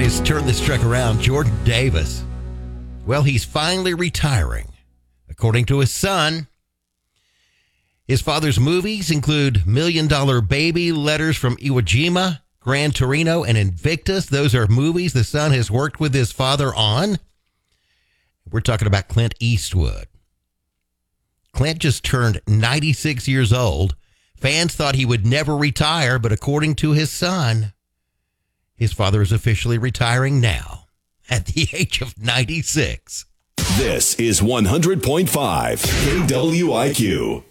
has turned this truck around. Jordan Davis. Well, he's finally retiring. According to his son, his father's movies include Million Dollar Baby, Letters from Iwo Jima, Gran Torino, and Invictus. Those are movies the son has worked with his father on. We're talking about Clint Eastwood. Clint just turned 96 years old. Fans thought he would never retire, but according to his son, his father is officially retiring now at the age of 96. This is 100.5 KWIQ.